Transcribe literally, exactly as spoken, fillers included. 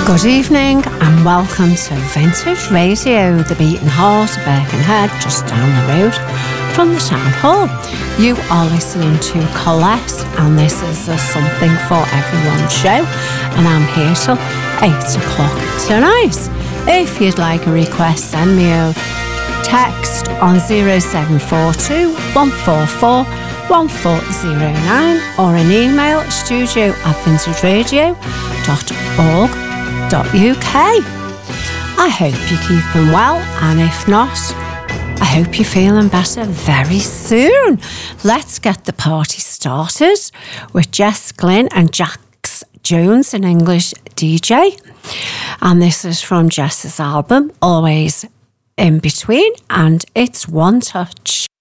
Good evening and welcome to Vintage Radio, the beating heart of Birkenhead, just down the road from the town hall. You are listening to Colette, and this is the Something for Everyone show, and I'm here till eight o'clock tonight. If you'd like a request, send me a text on zero seven four two, one four four, one four zero nine or an email studio at vintage radio dot org dot U K. I hope you're keeping well, and if not, I hope you're feeling better very soon. Let's get the party started with Jess Glynn and Jax Jones, an English D J. And this is from Jess's album, Always In Between, and it's One Touch.